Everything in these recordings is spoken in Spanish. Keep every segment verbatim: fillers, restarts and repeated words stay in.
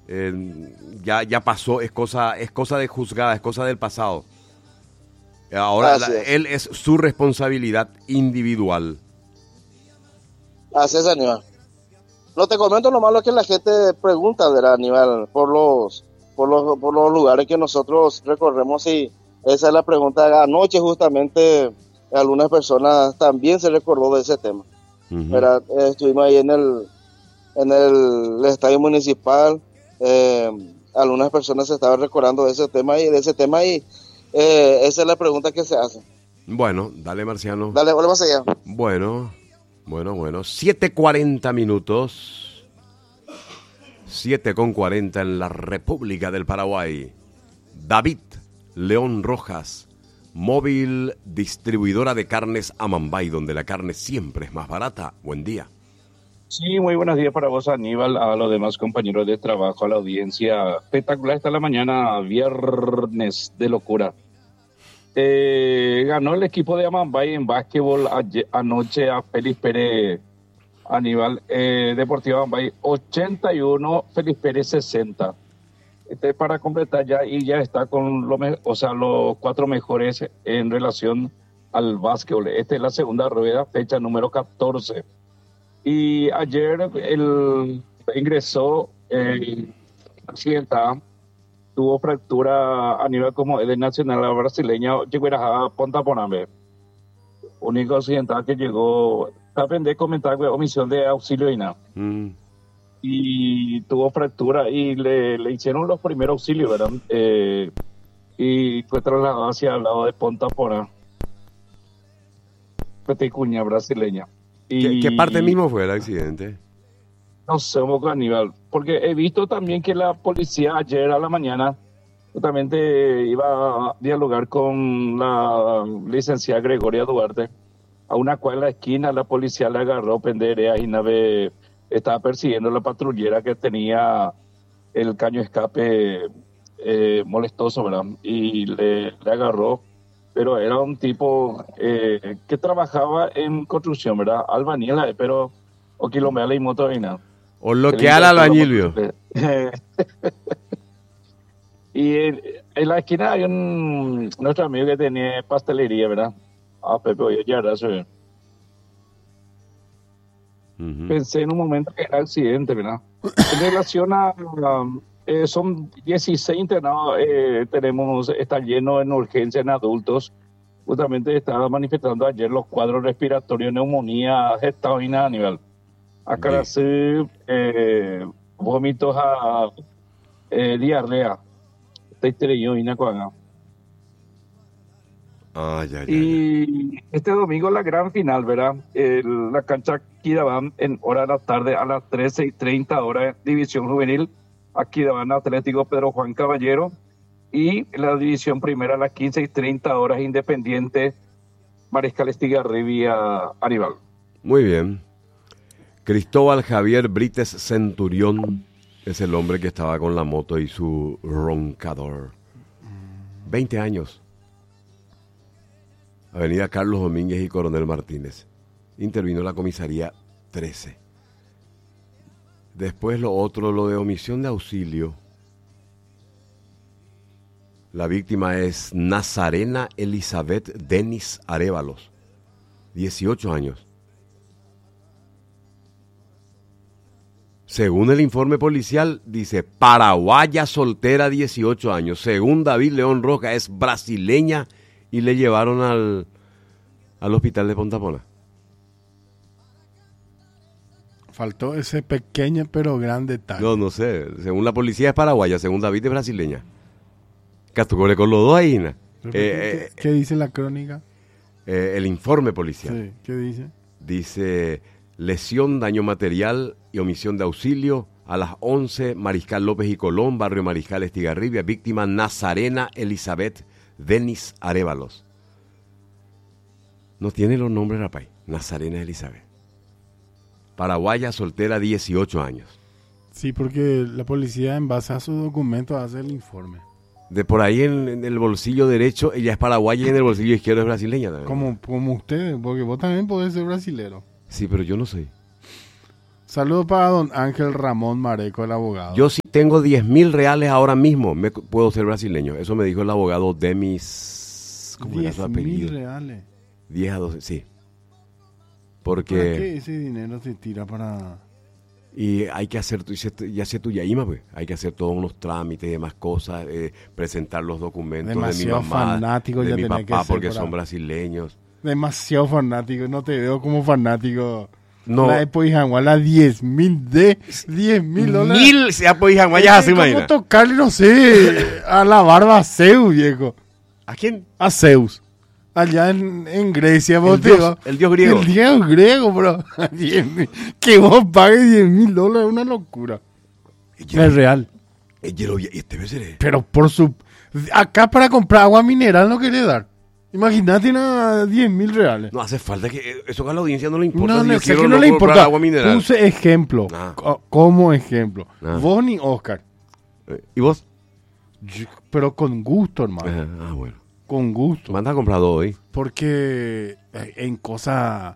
Eh, ya, ya pasó, es cosa, es cosa de juzgada, es cosa del pasado. Ahora la, Así es. él es su responsabilidad individual. Así es, Aníbal. No te comento lo malo que la gente pregunta, ¿verdad, Aníbal? Por los, por los, por los lugares que nosotros recorremos y esa es la pregunta. Anoche justamente algunas personas también se recordó de ese tema. Uh-huh. ¿Verdad? Eh, estuvimos ahí en el, en el estadio municipal. Eh, algunas personas se estaban recordando de ese tema y de ese tema y eh, esa es la pregunta que se hace. Bueno, dale, Marciano. Dale, volvemos allá. Bueno, bueno, bueno. siete cuarenta minutos. siete con cuarenta en la República del Paraguay. David León Rojas, móvil distribuidora de carnes Amambay, donde la carne siempre es más barata. Buen día. Sí, muy buenos días para vos, Aníbal, a los demás compañeros de trabajo, a la audiencia. Espectacular esta la mañana, viernes de locura. Eh, ganó el equipo de Amambay en básquetbol ayer, anoche a Félix Pérez, Aníbal, eh, Deportivo Amambay ochenta y uno, Félix Pérez sesenta. Este para completar ya y ya está con lo me, o sea, los cuatro mejores en relación al básquetbol. Esta es la segunda rueda, fecha número catorce. Y ayer el ingresó eh, accidentada, tuvo fractura a nivel como de nacional brasileña, llegó a Ponta Ponambe. Único accidentada que llegó, aprendí a comentar omisión de auxilio y nada. Mm. Y tuvo fractura y le, le hicieron los primeros auxilios, ¿verdad? Eh, y fue trasladado hacia el lado de Ponta Porã, Petecuña brasileña. ¿Qué, ¿Qué parte mismo fue el accidente? No sé, Aníbal, porque he visto también que la policía ayer a la mañana justamente iba a dialogar con la licenciada Gregoria Duarte, a una cual en la esquina la policía le agarró pendereas y nave, estaba persiguiendo a la patrullera que tenía el caño de escape eh, molestoso, ¿verdad? Y le, le agarró. Pero era un tipo eh, que trabajaba en construcción, ¿verdad? Albañil, pero o kilómetros y moto y nada. O lo que al albañil vio. Y en, en la esquina hay un nuestro amigo que tenía pastelería, ¿verdad? Ah, Pepe, oye, ya era eso. Uh-huh. Pensé en un momento que era accidente, ¿verdad? En relación a... Um, Eh, son dieciséis internados, eh, tenemos, están llenos en urgencia en adultos. Justamente estaba manifestando ayer los cuadros respiratorios, neumonía, gestaoína a nivel. Acá sí. eh, vómitos a eh, diarrea, teistreyoína coaga. Ah, ya, ya, y ya. Este domingo la gran final, ¿verdad? Eh, la cancha Quirabán en hora de la tarde a las trece y treinta horas, división juvenil. Aquí van Atlético Pedro Juan Caballero y la división primera a las quince y treinta horas Independiente Mariscal Estigarribia Aníbal. Muy bien. Cristóbal Javier Brites Centurión es el hombre que estaba con la moto y su roncador. veinte años. Avenida Carlos Domínguez y Coronel Martínez. Intervino la comisaría trece. Después lo otro, lo de omisión de auxilio. La víctima es Nazarena Elizabeth Denis Arévalos, dieciocho años. Según el informe policial, dice paraguaya soltera, dieciocho años. Según David León Rojas, es brasileña y le llevaron al, al hospital de Ponta Porã. Faltó ese pequeño pero gran detalle. No, no sé. Según la policía es paraguaya, según David es brasileña. Castucore con los dos ahí, ¿no? Eh, ¿Qué, ¿Qué dice la crónica? Eh, el informe policial. Sí, ¿qué dice? Dice lesión, daño material y omisión de auxilio a las once, Mariscal López y Colón, barrio Mariscal Estigarribia, víctima Nazarena Elizabeth Denis Arévalos. No tiene los nombres, rapaz. Nazarena Elizabeth. Paraguaya, soltera, dieciocho años. Sí, porque la policía en base a sus documentos hace el informe. De por ahí en, en el bolsillo derecho, ella es paraguaya y en el bolsillo izquierdo es brasileña también. Como, como ustedes, porque vos también podés ser brasilero. Sí, pero yo no soy. Saludos para don Ángel Ramón Mareco, el abogado. Yo si tengo diez mil reales ahora mismo, me puedo ser brasileño. Eso me dijo el abogado Demis. ¿Cómo era su diez mil apellido? reales. diez a doce, sí. ¿Para qué Porque... ese dinero se tira para...? Y hay que hacer, tu- ya sé tu yaima, pues. Hay que hacer todos unos trámites y demás cosas, eh, presentar los documentos Demasiado de mi mamá, fanático de ya mi tenía que papá, ser porque para- son brasileños. Demasiado fanático, no te veo como fanático. No, La Epo y Janguala, diez mil de diez mil dólares. mil se ha podido vaya Es así, como imagina. tocarle, no sé, a la barba a Zeus, viejo. ¿A quién? A Zeus. Allá en, en Grecia, vos El te dios, vas- el dios griego. El dios griego, bro. diez mil. Que vos pagues diez mil dólares es una locura. Es real. Eh, Yero, y este vez seré. Pero por su... Acá para comprar agua mineral no querés dar. Imagínate a diez mil reales. No hace falta que eh, eso a la audiencia no le importa. No, si no, yo sé quiero que no no le comprar importa. agua mineral. Puse ejemplo. Ah. co- Como ejemplo. Ah. Vos ni Oscar. Eh, ¿Y vos? Yo- pero con gusto, hermano. Ajá, ah, bueno. Con gusto. Manda a comprar dos hoy. Porque eh, en cosas,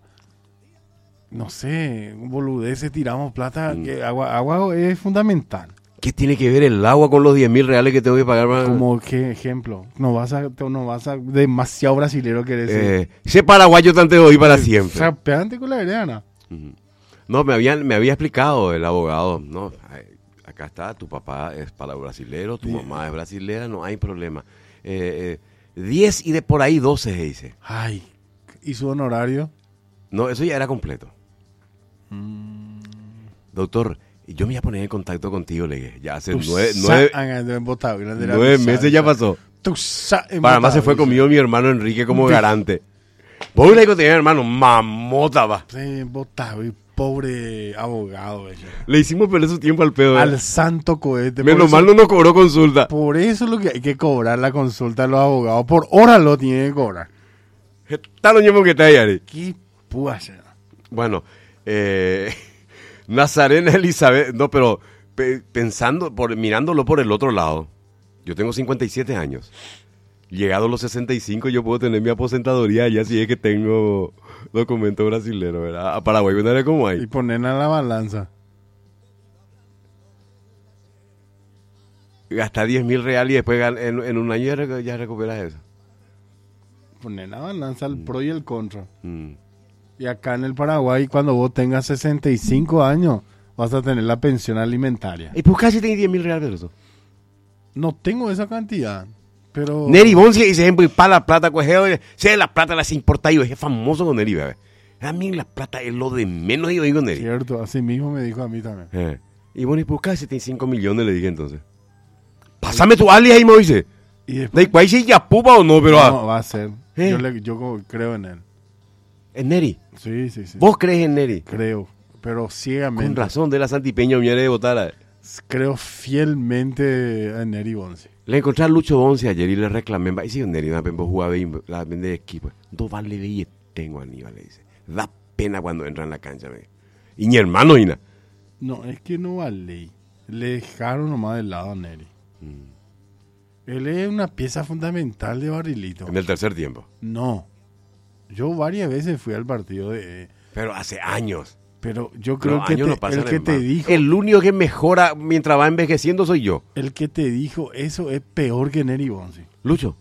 no sé, boludeces tiramos plata. Mm. Que agua, agua es fundamental. ¿Qué tiene que ver el agua con los diez mil reales que tengo que pagar para...? Como que ejemplo. No vas a, no vas a, demasiado brasilero querés ser. Eh, ese paraguayo tanto hoy para siempre. Sapeante con la verena. Ujú. No, me, habían, me había explicado el abogado, no, ay, acá está, tu papá es para brasilero, tu Sí. mamá es brasilera, no hay problema. Eh, eh, diez y de por ahí doce, se dice. Ay, ¿y su honorario? No, eso ya era completo. Mm. Doctor, yo me iba a poner en contacto contigo, le dije, ya hace Tu nueve, sa- nueve, ah, en Botavia, de la nueve Visa, meses ya esa. pasó. Tu sa- en Para más se fue Botavia. conmigo mi hermano Enrique como Sí. garante. Vos le digo, tenía hermano, mamota va. Sí, en Botavia, pobre abogado. ella. Le hicimos perder su tiempo al pedo. Al ¿eh? santo cohete. por Menos eso- mal no nos cobró consulta. Por eso es lo que hay que cobrar la consulta de los abogados. Por hora lo tienen que cobrar. Está lo mismo que está ahí, Ari. ¿Qué puede Bueno, eh, Nazarena Elizabeth, no, pero pe- pensando, por, mirándolo por el otro lado, yo tengo cincuenta y siete años. Llegado a los sesenta y cinco yo puedo tener mi aposentadoría ya si es que tengo documento brasilero, ¿verdad? A Paraguay, ¿verdad? ¿Cómo Y hay? ponerla en la balanza. Gasta diez mil reales y después gan- en, en un año ya, recu- ya recuperas eso. Poner en la balanza el pro y el contra. Mm. Y acá en el Paraguay, cuando vos tengas sesenta y cinco años, vas a tener la pensión alimentaria. ¿Y por qué casi tenés diez mil reales de eso? No tengo esa cantidad, pero... Neri Bonsi dice, ejemplo, y para la plata, cojeo, se la plata las importa yo, es famoso con Neri, bebé. A mí la plata es lo de menos, yo digo Neri. Cierto, así mismo me dijo a mí también. Eh. Y bueno, y por qué setenta y cinco millones le dije entonces. Pásame tu alias ahí, me dice. Y después... ¿De cuál si ya pupa o no? Pero ah, No, va a ser. ¿Eh? Yo, le- yo co- creo en él. es Neri. Sí, sí, sí. ¿Vos crees en Neri? Creo, pero ciegamente. Con razón de la Santipeña Uñere de Botara. Creo fielmente en Neri Bonsi. Le encontré a Lucho Bonce ayer y le reclamé. Y si Neri, una vez jugaba bien, la vende de equipo. Dos vale de tengo Aníbal, le dice. Da pena cuando entra en la cancha, me. Y mi hermano, Ina. No, es que no vale. Le dejaron nomás de lado a Neri. Él es una pieza fundamental de Barrilito. En el tercer tiempo. No. Yo varias veces fui al partido de... Pero hace años. Pero yo creo Los que años te- no pasan el que en te vano. dijo... El único que mejora mientras va envejeciendo soy yo. El que te dijo eso es peor que Neri Bonsi. Lucho.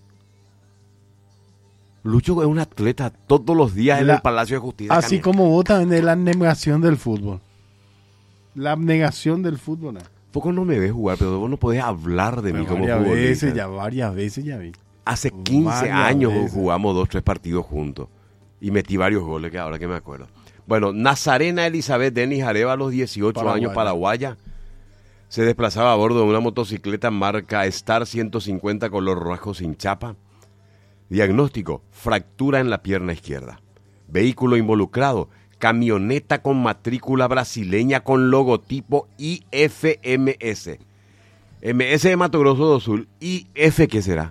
Lucho es un atleta todos los días en La- el Palacio de Justicia. Así camina. como vos también de la abnegación del fútbol. La abnegación del fútbol. ¿no? Poco no me ves jugar, pero vos no podés hablar de mí Pero como varias futbolista. veces ya, varias veces ya vi. Hace quince varias años veces. jugamos dos, tres partidos juntos. Y metí varios goles que ahora que me acuerdo. Bueno, Nazarena Elizabeth Denis Areva a los dieciocho Paraguaya. años, paraguaya. Se desplazaba a bordo de una motocicleta marca Star ciento cincuenta color rojo sin chapa. Diagnóstico, fractura en la pierna izquierda. Vehículo involucrado, camioneta con matrícula brasileña con logotipo I F M S. M S de Mato Grosso do Sul. ¿I F qué será?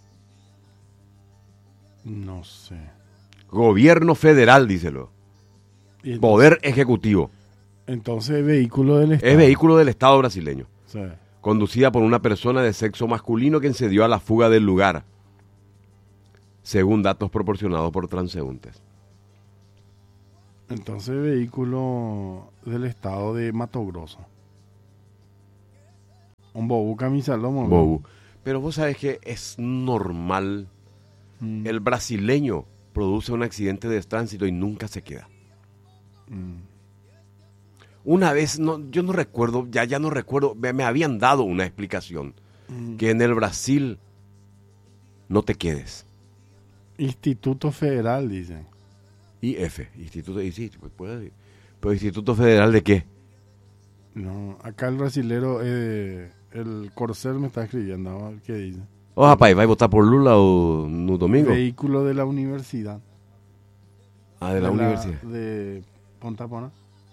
No sé. Gobierno federal, díselo. Y Poder ejecutivo. entonces, vehículo del Estado. Es vehículo del Estado brasileño. Sí. Conducida por una persona de sexo masculino que se dio a la fuga del lugar, según datos proporcionados por transeúntes. Entonces, vehículo del estado de Mato Grosso. Un Bobu Camisalomo. Bobu. Pero vos sabés que es normal. Mm. El brasileño produce un accidente de tránsito y nunca se queda. Mm. Una vez, no, yo no recuerdo, ya, ya no recuerdo, me, me habían dado una explicación. Mm. Que en el Brasil no te quedes. Instituto Federal, dicen. I F, Instituto, y sí, pues puede, pero Instituto Federal ¿de qué? No, acá el brasilero, eh, el Corcel me está escribiendo, a ver qué dice. O rapaz, vai votar por Lula o no domingo? Vehículo de la universidad. Ah, de la de universidad. De Punta Pona.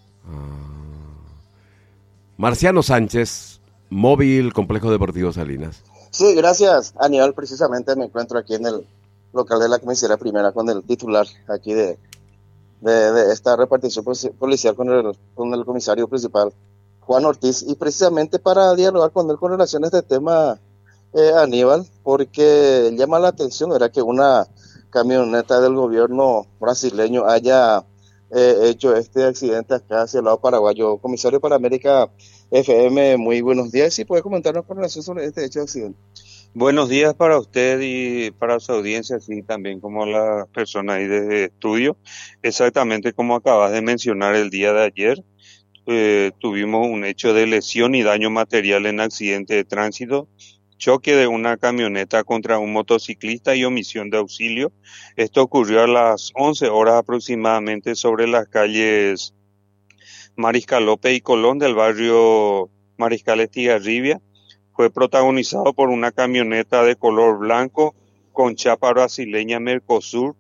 Ah. Marciano Sánchez, móvil Complejo Deportivo Salinas. Sí, gracias, Aníbal. Precisamente me encuentro aquí en el local de la comisaría primera con el titular aquí de, de, de esta repartición policial con el, con el comisario principal, Juan Ortiz, y precisamente para dialogar con él con relación a este tema, eh, Aníbal, porque llama la atención era que una camioneta del gobierno brasileño haya eh, hecho este accidente acá hacia el lado paraguayo. Comisario para América F M, muy buenos días, y puede comentarnos con relación sobre este hecho de accidente. Buenos días para usted y para su audiencia, así también como las personas ahí de estudio. Exactamente como acabas de mencionar, el día de ayer eh, tuvimos un hecho de lesión y daño material en accidente de tránsito, choque de una camioneta contra un motociclista y omisión de auxilio. Esto ocurrió a las once horas aproximadamente sobre las calles Mariscal López y Colón del barrio Mariscal Estigarribia. Fue protagonizado por una camioneta de color blanco con chapa brasileña Mercosur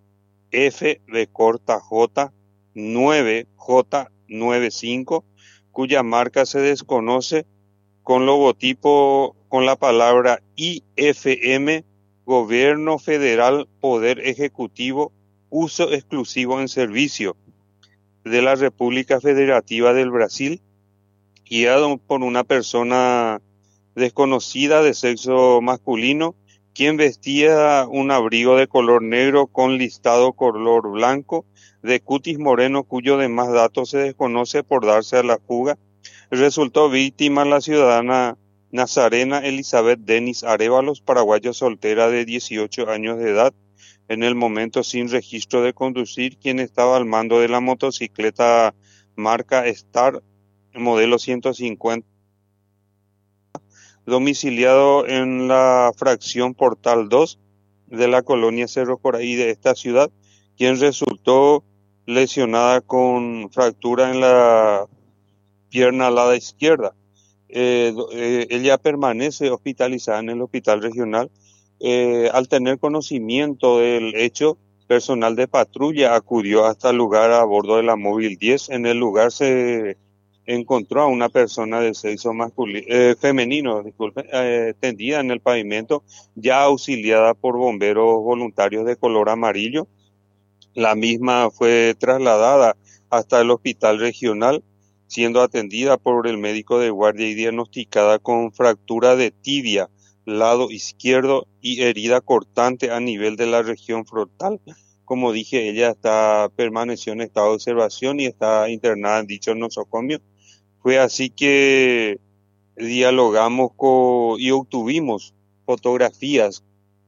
F de corta J nueve J noventa y cinco, cuya marca se desconoce, con logotipo con la palabra I F M, Gobierno Federal, Poder Ejecutivo, Uso Exclusivo en Servicio de la República Federativa del Brasil, guiado por una persona desconocida de sexo masculino, quien vestía un abrigo de color negro con listado color blanco, de cutis moreno, cuyo demás datos se desconoce por darse a la fuga. Resultó víctima la ciudadana Nazarena Elizabeth Denis Arévalos, paraguaya soltera de dieciocho años de edad, en el momento sin registro de conducir, quien estaba al mando de la motocicleta marca Star, modelo ciento cincuenta, domiciliado en la fracción Portal dos de la colonia Cerro Coraí de esta ciudad, quien resultó lesionada con fractura en la pierna alada izquierda. Eh, eh, ella permanece hospitalizada en el hospital regional. Eh, al tener conocimiento del hecho, personal de patrulla acudió hasta el lugar a bordo de la móvil diez. En el lugar se encontró a una persona de sexo masculino, eh, femenino, disculpe, eh, tendida en el pavimento, ya auxiliada por bomberos voluntarios de color amarillo. La misma fue trasladada hasta el hospital regional, siendo atendida por el médico de guardia y diagnosticada con fractura de tibia, lado izquierdo, y herida cortante a nivel de la región frontal. Como dije, ella está permaneció en estado de observación y está internada en dicho nosocomio. Fue así que dialogamos con, y obtuvimos fotografías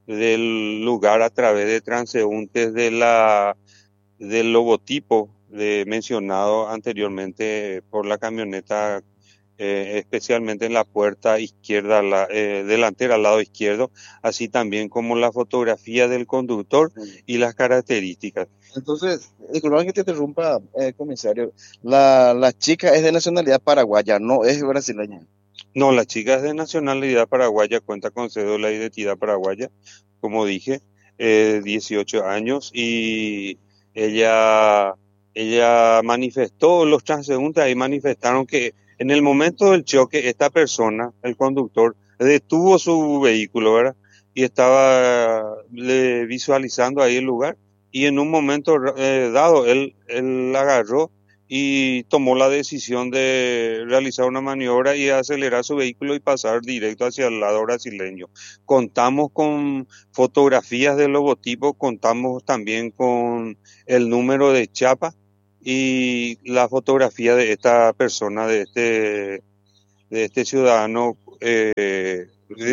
del lugar a través de transeúntes de la, del logotipo de, mencionado anteriormente por la camioneta, eh, especialmente en la puerta izquierda, la, eh, delantera al lado izquierdo, así también como la fotografía del conductor y las características. Entonces, disculpa que te interrumpa, eh, comisario. La, la chica es de nacionalidad paraguaya, no es brasileña. No, la chica es de nacionalidad paraguaya, cuenta con cédula de identidad paraguaya, como dije, eh, dieciocho años, y ella, ella manifestó, los transeúntes ahí manifestaron que en el momento del choque, esta persona, el conductor, detuvo su vehículo, ¿verdad? Y estaba le, visualizando ahí el lugar. Y en un momento eh, dado, él, él agarró y tomó la decisión de realizar una maniobra y acelerar su vehículo y pasar directo hacia el lado brasileño. Contamos con fotografías del logotipo, contamos también con el número de chapa y la fotografía de esta persona, de este, de este ciudadano, eh,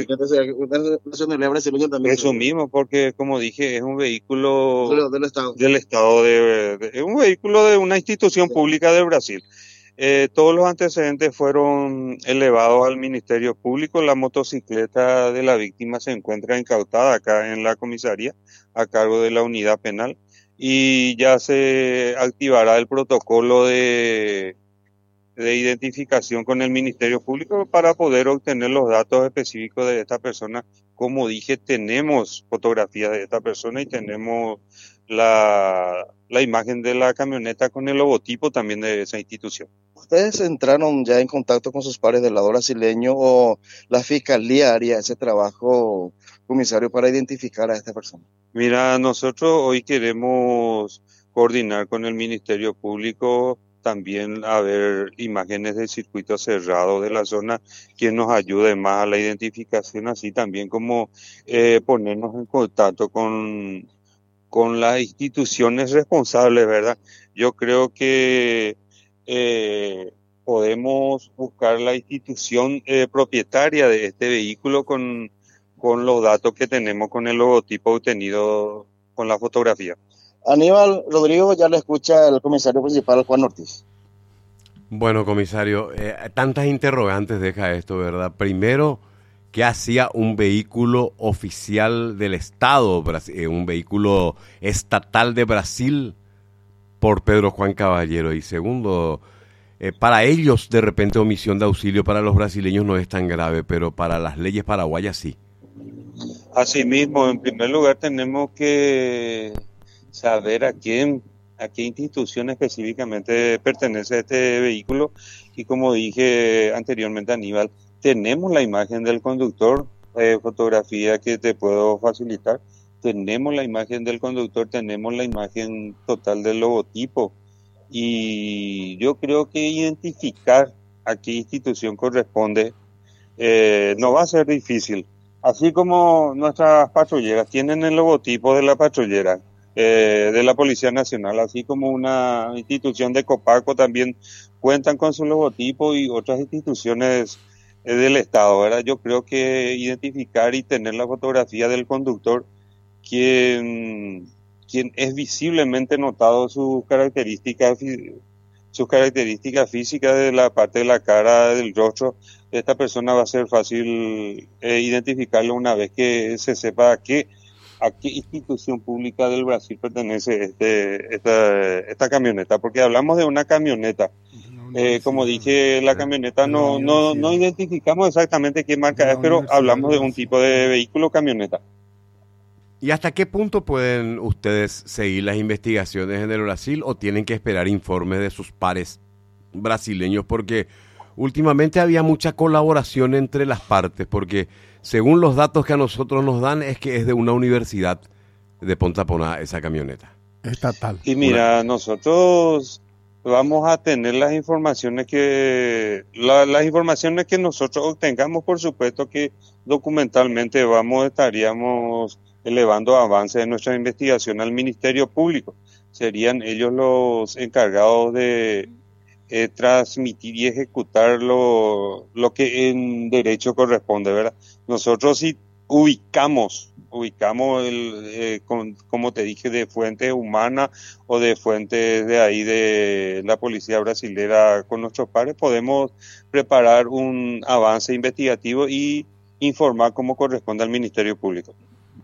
eso mismo, porque como dije, es un vehículo del Estado. del Estado, de, de- es un vehículo de una institución pública de Brasil. Eh, todos los antecedentes fueron elevados al Ministerio Público. La motocicleta de la víctima se encuentra incautada acá en la comisaría a cargo de la unidad penal y ya se activará el protocolo de, de identificación con el Ministerio Público para poder obtener los datos específicos de esta persona. Como dije, tenemos fotografías de esta persona y tenemos la, la imagen de la camioneta con el logotipo también de esa institución. ¿Ustedes entraron ya en contacto con sus pares del lado brasileño o la fiscalía haría ese trabajo, comisario, para identificar a esta persona? Mira, nosotros hoy queremos coordinar con el Ministerio Público también a ver imágenes del circuito cerrado de la zona que nos ayude más a la identificación, así también como eh, ponernos en contacto con, con las instituciones responsables, ¿verdad? Yo creo que eh, podemos buscar la institución eh, propietaria de este vehículo con, con los datos que tenemos con el logotipo obtenido con la fotografía. Aníbal Rodrigo, ya le escucha el comisario principal Juan Ortiz. Bueno, comisario, eh, tantas interrogantes deja esto, ¿verdad? Primero, ¿qué hacía un vehículo oficial del Estado, eh, un vehículo estatal de Brasil por Pedro Juan Caballero? Y segundo, eh, para ellos de repente omisión de auxilio para los brasileños no es tan grave, pero para las leyes paraguayas sí. Asimismo, en primer lugar tenemos que saber a quién, a qué institución específicamente pertenece este vehículo y como dije anteriormente, Aníbal, tenemos la imagen del conductor, eh, fotografía que te puedo facilitar, tenemos la imagen del conductor, tenemos la imagen total del logotipo y yo creo que identificar a qué institución corresponde eh, no va a ser difícil. Así como nuestras patrulleras tienen el logotipo de la patrullera eh, de la Policía Nacional, así como una institución de Copaco también cuentan con su logotipo y otras instituciones eh, del Estado, ¿verdad? Yo creo que identificar y tener la fotografía del conductor, quien, quien es visiblemente notado sus características, sus características físicas de la parte de la cara, del rostro, esta persona va a ser fácil eh, identificarlo una vez que se sepa a qué, a qué institución pública del Brasil pertenece este, esta, esta camioneta, porque hablamos de una camioneta. Eh, como dije, la camioneta no, no, no identificamos exactamente qué marca es, pero hablamos de un tipo de vehículo camioneta. ¿Y hasta qué punto pueden ustedes seguir las investigaciones en el Brasil o tienen que esperar informes de sus pares brasileños? Porque últimamente había mucha colaboración entre las partes, porque según los datos que a nosotros nos dan es que es de una universidad de Ponta Poná esa camioneta. Estatal. Y mira, una... nosotros vamos a tener las informaciones que la, las informaciones que nosotros obtengamos, por supuesto que documentalmente vamos estaríamos elevando avances de nuestra investigación al Ministerio Público. Serían ellos los encargados de eh, transmitir y ejecutar lo, lo que en derecho corresponde, ¿verdad? Nosotros sí ubicamos, ubicamos, el, eh, con, como te dije, de fuentes humanas o de fuentes de ahí de la policía brasilera con nuestros pares, podemos preparar un avance investigativo y informar como corresponde al Ministerio Público.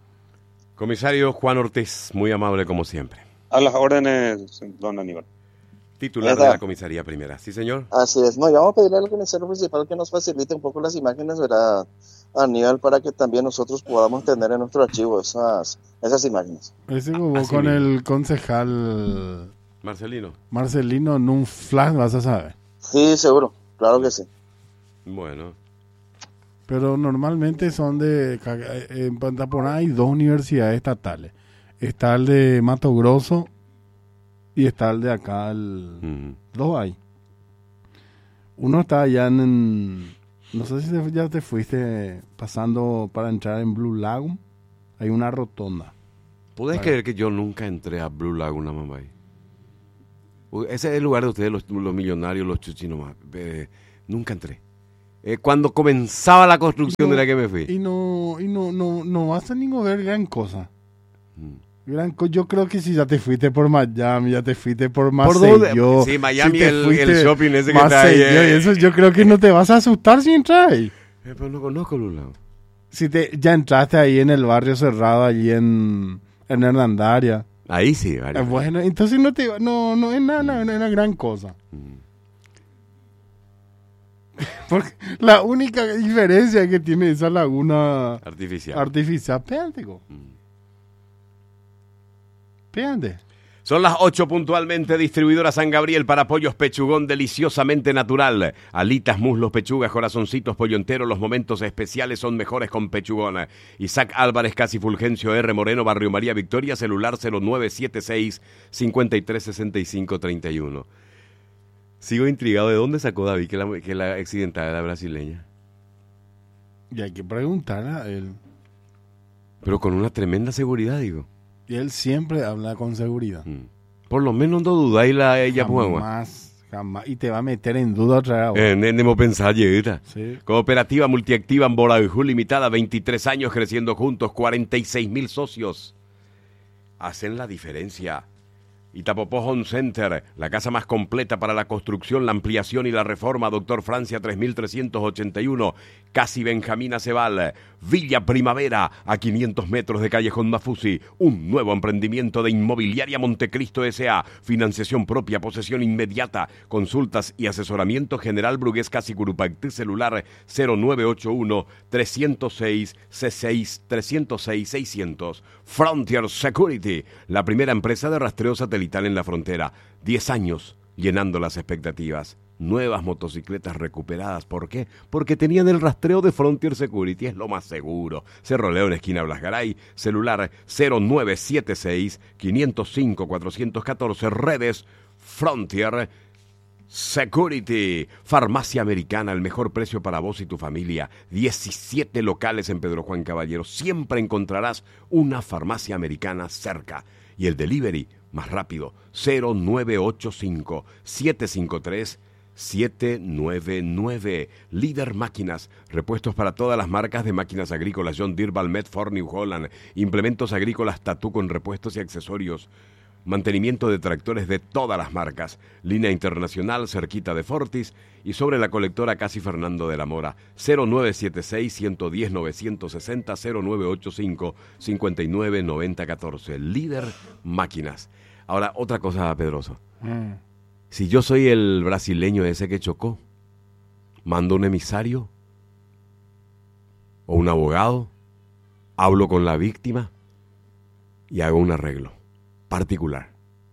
Comisario Juan Ortiz, muy amable como siempre. A las órdenes, don Aníbal. Titular de la comisaría primera, ¿sí, señor? Así es. No, ya vamos a pedirle al comisario principal que nos facilite un poco las imágenes, ¿verdad, Aníbal? Para que también nosotros podamos tener en nuestro archivo esas, esas imágenes. Ese jugó con mismo. El concejal Marcelino. Marcelino en un flash, vas a saber. Sí, seguro, claro que sí. Bueno. Pero normalmente son de... En Ponta Poná hay dos universidades estatales. Está el de Mato Grosso y está el de acá. El, mm. Dos hay. Uno está allá en... No sé si ya te fuiste pasando para entrar en Blue Lagoon. Hay una rotonda. ¿Puedes creer que yo nunca entré a Blue Lagoon, mamá? Ese es el lugar de ustedes, los, los millonarios, los chuchinos más. Eh, nunca entré. Eh, cuando comenzaba la construcción no, de la que me fui. Y no, y no, no, no vas a ni ver gran cosa. Mm. Gran co yo creo que si ya te fuiste por Miami, ya te fuiste por ¿Por Maceió. Sí, Miami, si el, el shopping ese que está ahí. Maceió, Eh. y eso yo creo que no te vas a asustar si entras ahí. Eh, pero no conozco Lula. Si te, ya entraste ahí en el barrio cerrado, allí en, en Hernandaria. Ahí sí, Eh, vale. bueno, entonces no te no, no es nada, no, no es una gran cosa. Mm. Porque la única diferencia que tiene esa laguna Artificial. artificial, pégate, go. Mm. Pégate. Son las ocho puntualmente, distribuidora San Gabriel para pollos pechugón deliciosamente natural. Alitas, muslos, pechugas, corazoncitos, pollo entero, los momentos especiales son mejores con pechugón. Isaac Álvarez, Casi Fulgencio R. Moreno, Barrio María Victoria, celular cero nueve siete seis, cinco tres seis cinco tres uno. Sigo intrigado, ¿de dónde sacó David que la, que la accidentada era brasileña? Y hay que preguntarle a él. Pero con una tremenda seguridad, digo. Y él siempre habla con seguridad. Mm. Por lo menos no dudáis la ella, pues. Jamás, jamás. Y te va a meter en duda otra vez. Eh, Nemo pensar, lleguita. Sí. Cooperativa Multiactiva en Borajú Limitada, veintitrés años creciendo juntos, cuarenta y seis mil socios. Hacen la diferencia. Itapopó Home Center, la casa más completa para la construcción, la ampliación y la reforma. Doctor Francia tres mil trescientos ochenta y uno, Casi Benjamín Aceval. Villa Primavera, a quinientos metros de Callejón Mafusi. Un nuevo emprendimiento de Inmobiliaria Montecristo S A Financiación propia, posesión inmediata. Consultas y asesoramiento general Brugués Casi Curupactí. Celular cero nueve ocho uno, tres cero seis, seis cero seis, seiscientos. Frontier Security, la primera empresa de rastreo satelital en la frontera. diez años llenando las expectativas. Nuevas motocicletas recuperadas. ¿Por qué? Porque tenían el rastreo de Frontier Security. Es lo más seguro. Cerro León, esquina Blasgaray. Celular cero nueve siete seis, cinco cero cinco, cuatro uno cuatro. Redes Frontier Security. Farmacia Americana, el mejor precio para vos y tu familia. diecisiete locales en Pedro Juan Caballero. Siempre encontrarás una farmacia americana cerca. Y el delivery más rápido, cero nueve ocho cinco, siete cinco tres, siete nueve nueve. Líder Máquinas, repuestos para todas las marcas de máquinas agrícolas. John Deere, Valmet, Ford, New Holland. Implementos agrícolas Tatú con repuestos y accesorios. Mantenimiento de tractores de todas las marcas. Línea internacional cerquita de Fortis y sobre la colectora Casi Fernando de la Mora. cero nueve siete seis, uno uno cero, nueve seis cero, cero nueve ocho cinco, cinco nueve nueve cero uno cuatro. Líder Máquinas. Ahora, otra cosa, Pedroso. Mm. Si yo soy el brasileño ese que chocó, mando un emisario o un abogado, hablo con la víctima y hago un arreglo particular.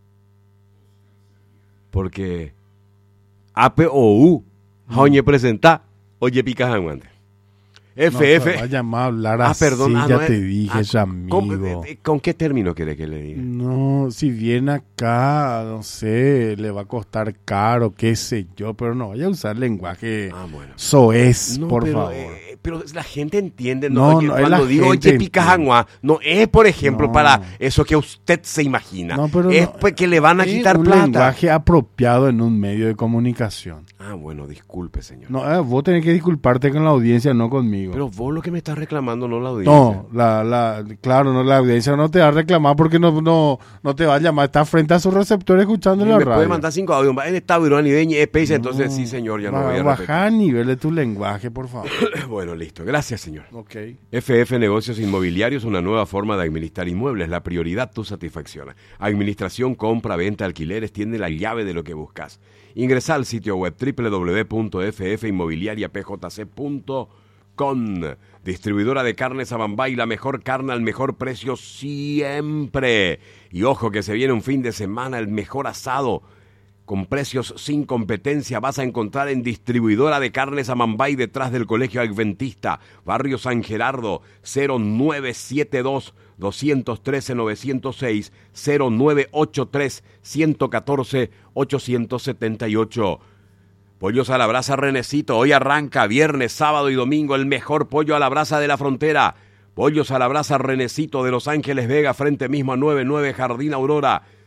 Porque A P O U, Joñe presenta, oye picas aguante. F F. No, vaya más a hablar Ah, así, perdón, ah, ya no te es- dije, ah, amigo. ¿con, ¿Con qué término quiere que le diga? No, si viene acá, no sé, le va a costar caro, qué sé yo, pero no vaya a usar lenguaje Ah, bueno. soez, No, por pero, favor. eh, pero la gente entiende, No, ¿no? Oye, no, es cuando la digo gente oye picajangua, no es, por ejemplo, No. para eso que usted se imagina. No, pero es no, pues que le van a Es quitar un plata. lenguaje apropiado en un medio de comunicación. Ah, bueno, disculpe, señor. No, eh, vos tenés que disculparte con la audiencia, no conmigo. Pero vos lo que me estás reclamando, no la audiencia. No, la, la, claro, no, la audiencia no te va a reclamar porque no, no, no te va a llamar, está frente a su receptor escuchando Y la me radio. puede mandar cinco audios. En esta niveña E P I C, entonces No, sí, señor, ya no ba- voy a baja el nivel de tu lenguaje, por favor. repetir. Bueno, listo. Gracias, señor. Ok. F F Negocios Inmobiliarios, una nueva forma de administrar inmuebles. La prioridad, tu satisfacción. Administración, compra, venta, alquileres, tiene la llave de lo que buscas. Ingresa al sitio web doble u doble u doble u punto f f inmobiliaria p j c punto com. Distribuidora de carnes Abambay, la mejor carne al mejor precio siempre. Y ojo que se viene un fin de semana, el mejor asado. Con precios sin competencia vas a encontrar en Distribuidora de Carnes Amambay, detrás del Colegio Adventista, Barrio San Gerardo, cero nueve siete dos, dos uno tres, nueve cero seis, cero nueve ocho tres, uno uno cuatro, ocho siete ocho. Pollos a la brasa Renecito, hoy arranca viernes, sábado y domingo el mejor pollo a la brasa de la frontera. Pollos a la brasa Renecito de Los Ángeles Vega, frente mismo a noventa y nueve Jardín Aurora.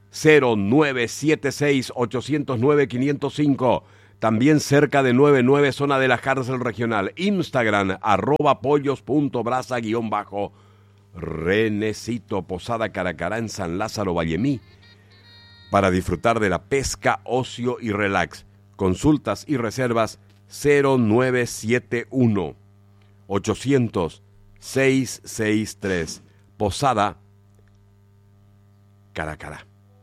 cero nueve siete seis ocho cero nueve cinco cero cinco. También cerca de noventa y nueve, zona de la cárcel regional. Instagram, arroba pollos punto brasa guión bajo. Renecito, Posada Caracará en San Lázaro, Vallemí. Para disfrutar de la pesca, ocio y relax. Consultas y reservas cero nueve siete uno ocho cero cero seis seis tres. Posada Caracará.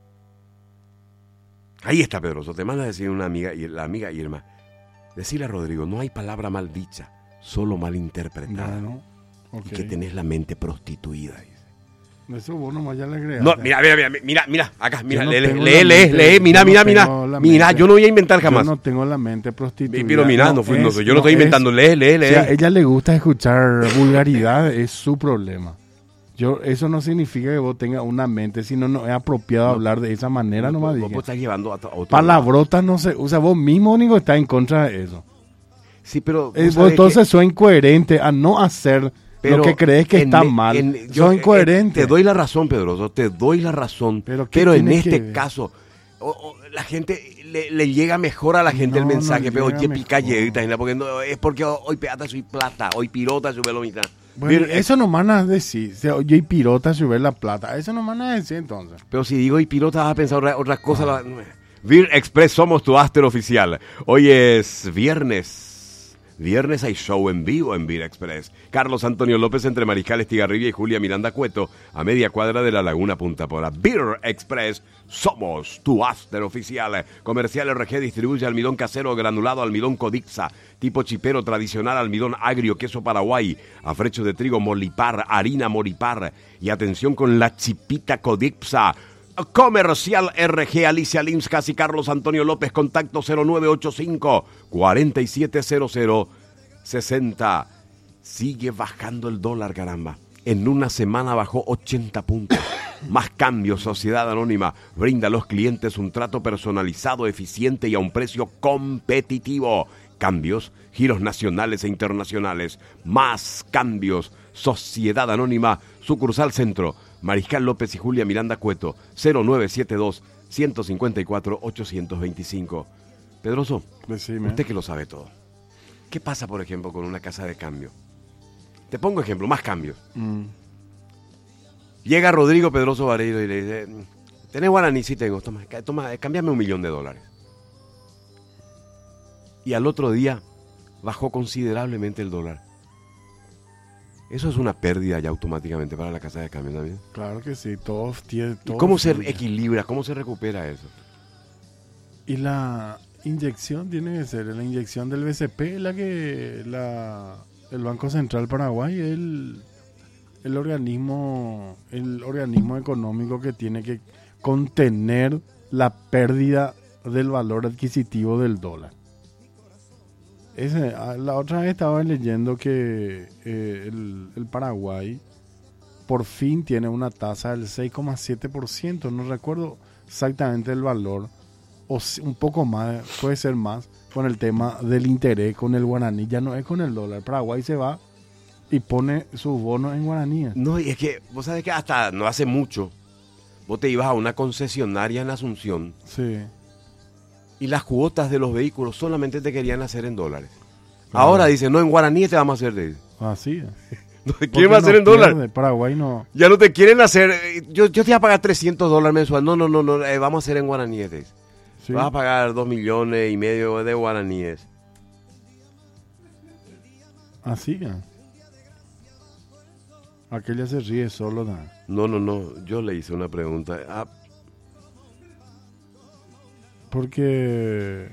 Ahí está, Pedroso. Te manda a decir una amiga, la amiga Irma. Decirle a Rodrigo, no hay palabra mal dicha, solo mal interpretada. Bueno, okay. Y que tenés la mente prostituida. Dice. Eso vos nomás ya le agregaste. No, mira, mira, mira, mira, mira, acá, mira, no lee, lee, tengo lee, la lee, mente- lee, mira, yo mira, no mira. tengo la Mira, mente- yo no voy a inventar jamás. Yo no tengo la mente prostituida. Pero mira, no, fui- no es- soy- yo no estoy es- inventando, lee, lee, lee. Si a ella le gusta escuchar vulgaridad, es su problema. Yo, eso no significa que vos tengas una mente, sino no es apropiado No. hablar de esa manera, No, nomás vos, dije. vos estás llevando a, a otro Palabrotas no se usa, vos mismo único estás en contra de eso. lado. Sí, pero vos Eh, vos sabés entonces que- sos incoherente a no hacer pero lo que crees que en está me- mal. en- yo, Sos eh, incoherente. Te doy la razón, Pedroso, te doy la razón. Pero Pero, ¿qué en tiene que este ver? caso, o- o, la gente le, le llega mejor a la gente el No, no mensaje, pero llega oye, mejor. pica lleguita, porque no, es porque hoy peata soy plata, hoy pirota soy velomita. Bueno, eso no van a decir. O sea, yo y pirota subir la plata. Eso no van a decir entonces. Pero si digo y pilota vas a pensar otra- otras cosas. La... Vir Express, somos tu after oficial. Hoy es viernes. Viernes hay show en vivo en Vir Express. Carlos Antonio López entre Mariscal Estigarribia y Julia Miranda Cueto a media cuadra de la Laguna Punta Pora. Vir Express, somos tu after oficial. Comercial R G distribuye almidón casero granulado, almidón Codixa, tipo chipero tradicional, almidón agrio, queso Paraguay, afrecho de trigo Molipar, harina Molipar. Y atención con la chipita Codixa. Comercial R G, Alicia Limskas y Carlos Antonio López, contacto cero nueve ocho cinco, cuatro siete cero cero, sesenta. Sigue bajando el dólar, caramba. En una semana bajó ochenta puntos. Más cambios, Sociedad Anónima brinda a los clientes un trato personalizado, eficiente y a un precio competitivo. Cambios, giros nacionales e internacionales. Más cambios, Sociedad Anónima, sucursal Centro. Mariscal López y Julia Miranda Cueto, cero nueve siete dos, uno cinco cuatro, ocho dos cinco. Pedroso, Decime. usted que lo sabe todo. ¿Qué pasa, por ejemplo, con una casa de cambio? Te pongo ejemplo, más cambios. Mm. Llega Rodrigo Pedroso Vareiro y le dice, ¿tenés guaraní? Sí tengo, toma, ca- toma, cámbiame un millón de dólares. Y al otro día bajó considerablemente el dólar. Eso es una pérdida ya automáticamente para la casa de cambio también. Claro que sí. Todos tienen. ¿Y cómo se equilibra? ¿Cómo se recupera eso? Y la inyección tiene que ser, la inyección del B C P, la que la el Banco Central Paraguay, el, el organismo, el organismo económico que tiene que contener la pérdida del valor adquisitivo del dólar. Ese, la otra vez estaba leyendo que eh, el, el Paraguay por fin tiene una tasa del seis coma siete por ciento, no recuerdo exactamente el valor, o un poco más, puede ser más, con el tema del interés con el guaraní, ya no es con el dólar. Paraguay se va y pone sus bonos en guaraníes. No, y es que vos sabés que hasta no hace mucho vos te ibas a una concesionaria en Asunción Sí. y las cuotas de los vehículos solamente te querían hacer en dólares. Claro. Ahora dicen, no, en guaraní te vamos a hacer de... Así es. No te Porque quieren no hacer en pierde, dólares. Paraguay no. Ya no te quieren hacer... eh, Yo, yo te voy a pagar trescientos dólares mensual. No, no, no, no eh, vamos a hacer en guaraníes. te dice. Sí. Vas a pagar dos millones y medio de guaraníes. Así es. Aquella se ríe solo. ¿No? No, no, no. Yo le hice una pregunta. Ah, Porque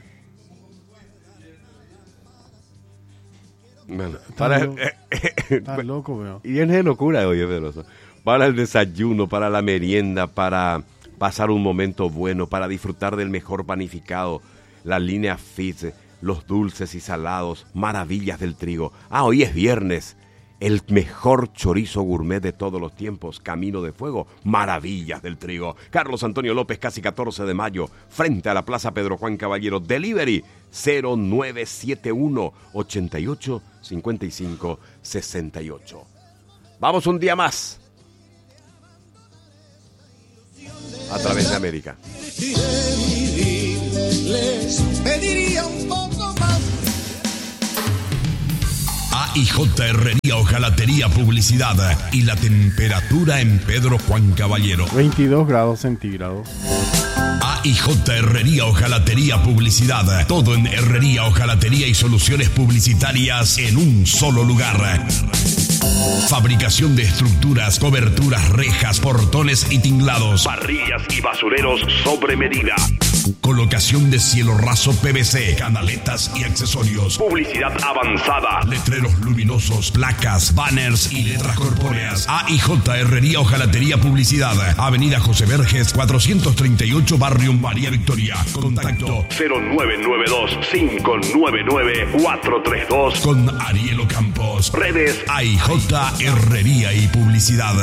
bueno, Está para loco. está loco, veo. Y viene de locura, oye, Pedroso. Para el desayuno, para la merienda, para pasar un momento bueno, para disfrutar del mejor panificado, la línea Fit, los dulces y salados, maravillas del trigo. Ah, hoy es viernes. El mejor chorizo gourmet de todos los tiempos, Camino de Fuego, maravillas del trigo. Carlos Antonio López, casi catorce de mayo, frente a la Plaza Pedro Juan Caballero. Delivery cero nueve siete uno, ochenta y ocho, cincuenta y cinco, sesenta y ocho. Vamos un día más. a través de América. Les pediría un poco más. A I J Herrería Hojalatería Publicidad y la temperatura en Pedro Juan Caballero. veintidós grados centígrados. A I J Herrería Hojalatería Publicidad. Todo en herrería, hojalatería y soluciones publicitarias en un solo lugar. Fabricación de estructuras, coberturas, rejas, portones y tinglados. Parrillas y basureros sobre medida. Colocación de cielo raso P V C, canaletas y accesorios. Publicidad avanzada. Letreros luminosos, placas, banners y letras corpóreas. A I J Herrería Hojalatería Publicidad. Avenida José Verges, cuatrocientos treinta y ocho, Barrio María Victoria. Contacto cero nueve nueve dos, cinco nueve nueve, cuatro tres dos con Ariel Campos. Redes A I J Herrería y Publicidad.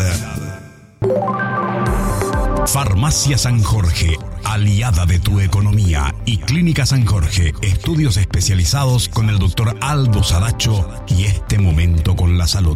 Farmacia San Jorge, aliada de tu economía, y Clínica San Jorge, estudios especializados con el doctor Aldo Saracho y este momento con la salud.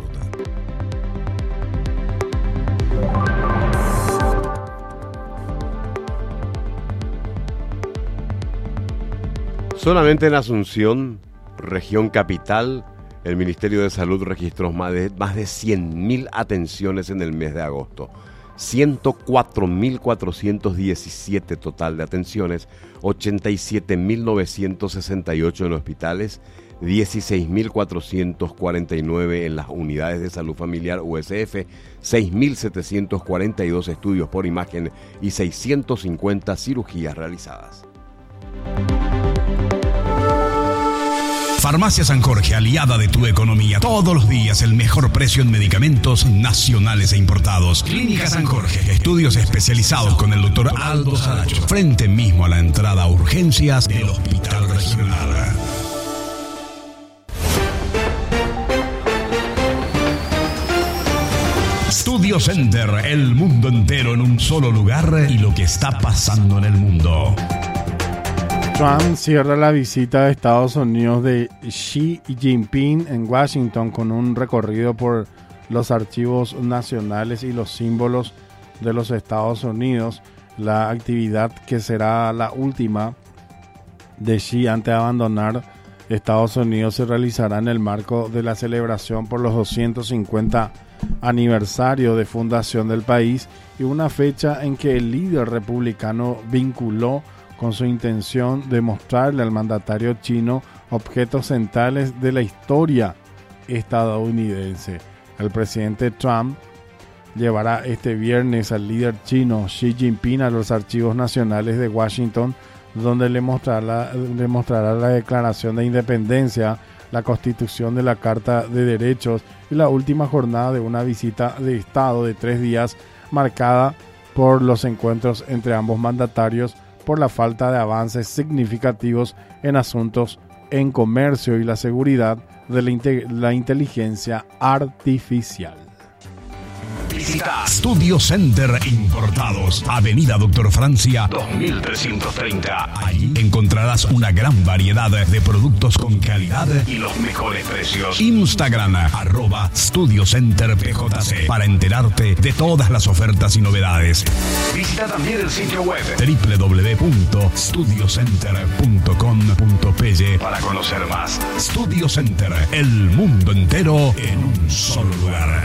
Solamente en Asunción, región capital, el Ministerio de Salud registró más de, más de cien mil atenciones en el mes de agosto. ciento cuatro mil cuatrocientos diecisiete total de atenciones, ochenta y siete mil novecientos sesenta y ocho en hospitales, dieciséis mil cuatrocientos cuarenta y nueve en las unidades de salud familiar U S F, seis mil setecientos cuarenta y dos estudios por imagen y seiscientos cincuenta cirugías realizadas. Farmacia San Jorge, aliada de tu economía. Todos los días el mejor precio en medicamentos nacionales e importados. Clínica San Jorge, estudios especializados con el doctor Aldo Saracho. Frente mismo a la entrada a urgencias del Hospital Regional. Studio Center, el mundo entero en un solo lugar y lo que está pasando en el mundo. Trump cierra la visita a Estados Unidos de Xi Jinping en Washington con un recorrido por los archivos nacionales y los símbolos de los Estados Unidos. La actividad, que será la última de Xi antes de abandonar Estados Unidos, se realizará en el marco de la celebración por los doscientos cincuenta aniversario de fundación del país y una fecha en que el líder republicano vinculó con su intención de mostrarle al mandatario chino objetos centrales de la historia estadounidense. El presidente Trump llevará este viernes al líder chino Xi Jinping a los archivos nacionales de Washington, donde le mostrará, le mostrará la Declaración de Independencia, la Constitución de la Carta de Derechos y la última jornada de una visita de Estado de tres días marcada por los encuentros entre ambos mandatarios por la falta de avances significativos en asuntos en comercio y la seguridad de la, inte- la inteligencia artificial. Visita Studio Center Importados, Avenida Doctor Francia dos mil trescientos treinta. Allí encontrarás una gran variedad de productos con calidad y los mejores precios. Instagram, arroba Studio Center P J C, para enterarte de todas las ofertas y novedades. Visita también el sitio web doble u doble u doble u punto studio center punto com punto p y para conocer más. Studio Center, el mundo entero en un solo lugar.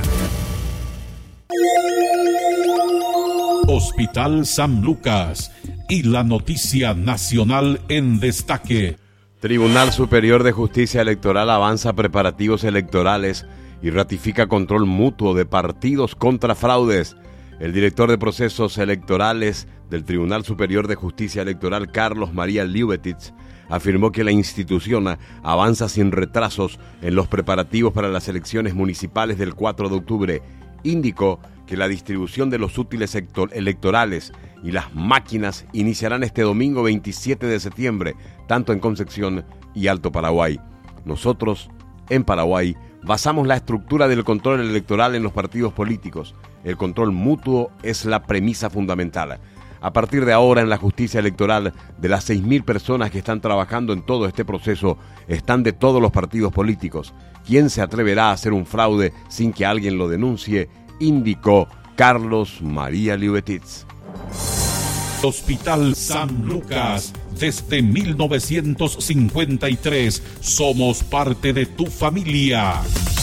Hospital San Lucas y la noticia nacional en destaque. Tribunal Superior de Justicia Electoral avanza preparativos electorales y ratifica control mutuo de partidos contra fraudes. El director de procesos electorales del Tribunal Superior de Justicia Electoral, Carlos María Liubetitz, afirmó que la institución avanza sin retrasos en los preparativos para las elecciones municipales del cuatro de octubre. Indicó que la distribución de los útiles electorales y las máquinas iniciarán este domingo veintisiete de septiembre, tanto en Concepción y Alto Paraguay. Nosotros, en Paraguay, basamos la estructura del control electoral en los partidos políticos. El control mutuo es la premisa fundamental. A partir de ahora, en la justicia electoral, de las seis mil personas que están trabajando en todo este proceso, están de todos los partidos políticos. ¿Quién se atreverá a hacer un fraude sin que alguien lo denuncie?, indicó Carlos María Liubetitz. Hospital San Lucas. Desde mil novecientos cincuenta y tres somos parte de tu familia.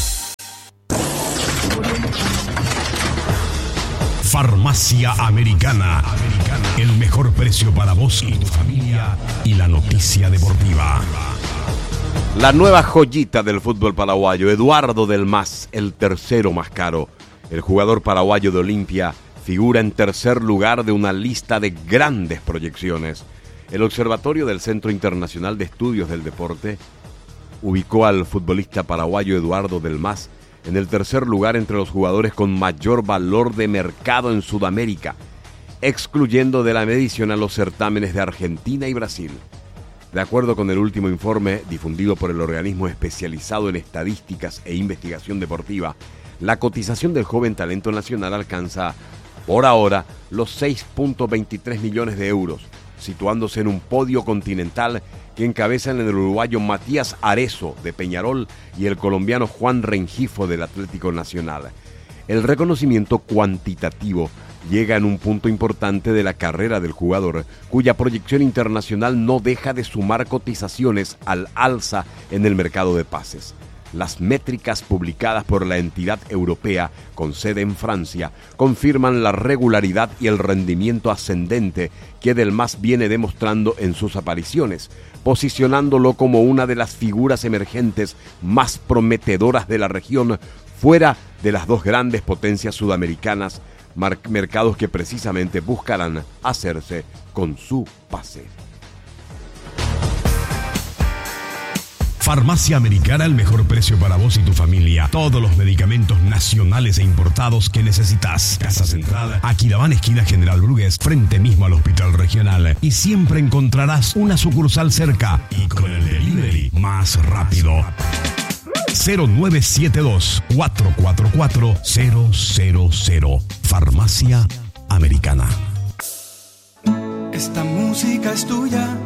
Farmacia Americana. El mejor precio para vos y tu familia. Y la noticia deportiva. La nueva joyita del fútbol paraguayo, Eduardo Del Mas, el tercero más caro. El jugador paraguayo de Olimpia figura en tercer lugar de una lista de grandes proyecciones. El Observatorio del Centro Internacional de Estudios del Deporte ubicó al futbolista paraguayo Eduardo Del Mas en el tercer lugar entre los jugadores con mayor valor de mercado en Sudamérica, excluyendo de la medición a los certámenes de Argentina y Brasil. De acuerdo con el último informe difundido por el organismo especializado en estadísticas e investigación deportiva, la cotización del joven talento nacional alcanza, por ahora, los seis punto veintitrés millones de euros, situándose en un podio continental que encabezan el uruguayo Matías Arezzo de Peñarol y el colombiano Juan Rengifo del Atlético Nacional. El reconocimiento cuantitativo llega en un punto importante de la carrera del jugador, cuya proyección internacional no deja de sumar cotizaciones al alza en el mercado de pases. Las métricas publicadas por la entidad europea con sede en Francia confirman la regularidad y el rendimiento ascendente que Del Mas viene demostrando en sus apariciones, posicionándolo como una de las figuras emergentes más prometedoras de la región, fuera de las dos grandes potencias sudamericanas, mercados que precisamente buscarán hacerse con su pase. Farmacia Americana, el mejor precio para vos y tu familia. Todos los medicamentos nacionales e importados que necesitas. Casa Central, Aquidabán, esquina General Brugués, frente mismo al Hospital Regional. Y siempre encontrarás una sucursal cerca. Y con el delivery más rápido. cero nueve siete dos, cuatro cuatro cuatro, cero cero cero. Farmacia Americana. Esta música es tuya.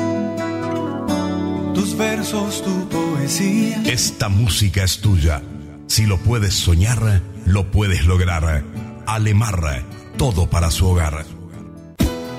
Tus versos, tu poesía. Esta música es tuya. Si lo puedes soñar, lo puedes lograr. Alemar, todo para su hogar.